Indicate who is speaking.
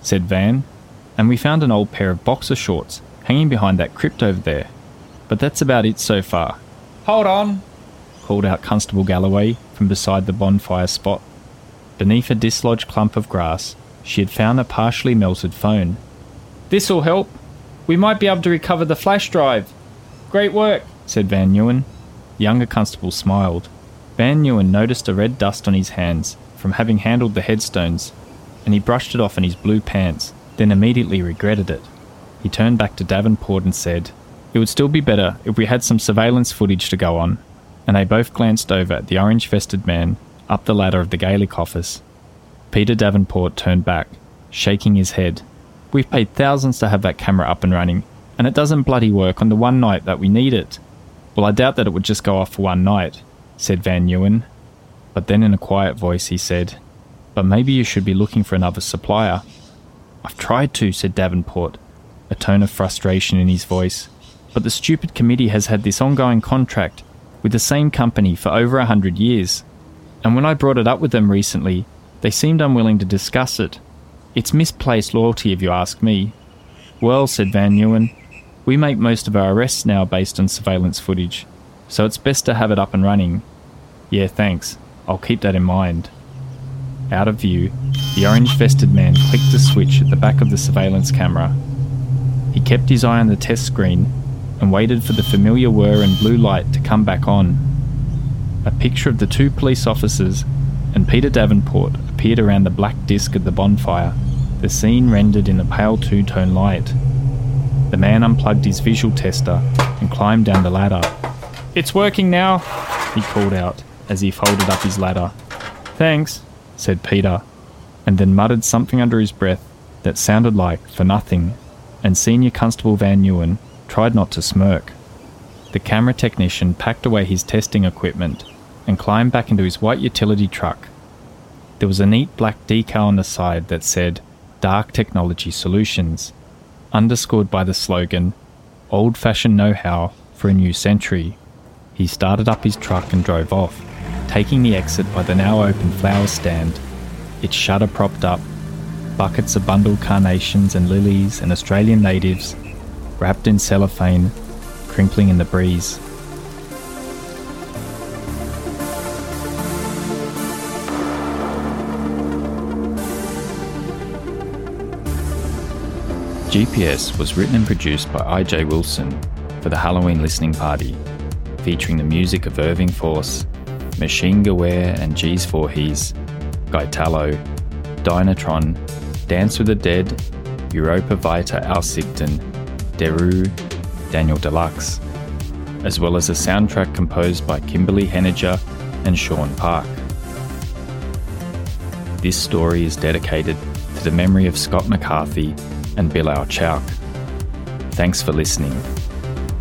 Speaker 1: said Van, "and we found an old pair of boxer shorts hanging behind that crypt over there. But that's about it so far." "Hold on," called out Constable Galloway from beside the bonfire spot. Beneath a dislodged clump of grass, she had found a partially melted phone. "This'll help. We might be able to recover the flash drive." "Great work," said Van Nguyen. The younger constable smiled. Van Nguyen noticed a red dust on his hands from having handled the headstones, and he brushed it off in his blue pants, then immediately regretted it. He turned back to Davenport and said, "It would still be better if we had some surveillance footage to go on," and they both glanced over at the orange-vested man up the ladder of the Gaelic office. Peter Davenport turned back, shaking his head. "We've paid thousands to have that camera up and running, and it doesn't bloody work on the one night that we need it." "Well, I doubt that it would just go off for one night," said Van Nguyen. But then in a quiet voice he said, "But maybe you should be looking for another supplier." "I've tried to," said Davenport, a tone of frustration in his voice. "But the stupid committee has had this ongoing contract with the same company for over 100 years. And when I brought it up with them recently, they seemed unwilling to discuss it. It's misplaced loyalty if you ask me." "Well," said Van Nguyen, "we make most of our arrests now based on surveillance footage, so it's best to have it up and running." "Yeah, thanks. I'll keep that in mind." Out of view, the orange-vested man clicked a switch at the back of the surveillance camera. He kept his eye on the test screen and waited for the familiar whir and blue light to come back on. A picture of the two police officers and Peter Davenport appeared around the black disc of the bonfire, the scene rendered in a pale two-tone light. The man unplugged his visual tester and climbed down the ladder. "It's working now," he called out as he folded up his ladder. "Thanks," said Peter, and then muttered something under his breath that sounded like "for nothing," and Senior Constable Van Nguyen tried not to smirk. The camera technician packed away his testing equipment and climbed back into his white utility truck. There was a neat black decal on the side that said Dark Technology Solutions, underscored by the slogan, "Old-fashioned know-how for a new century." He started up his truck and drove off, taking the exit by the now open flower stand, its shutter propped up, buckets of bundled carnations and lilies and Australian natives, wrapped in cellophane, crinkling in the breeze. GPS was written and produced by I.J. Wilson for the Halloween listening party, featuring the music of Irving Force, Machine Geware and G's Voorhees, Gaetalo, Dynatron, Dance with the Dead, Europa Vita Alsigton, Deru, Daniel Deluxe, as well as a soundtrack composed by Kimberly Henniger and Sean Park. This story is dedicated to the memory of Scott McCarthy and Bilal Chauk. Thanks for listening.